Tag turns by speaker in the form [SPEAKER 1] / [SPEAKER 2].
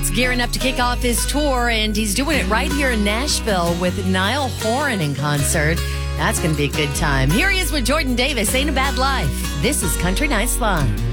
[SPEAKER 1] Matt's gearing up to kick off his tour, and he's doing it right here in Nashville with Niall Horan in concert. That's going to be a good time. Here he is with Jordan Davis. Ain't a Bad Life. This is Country Nights Live.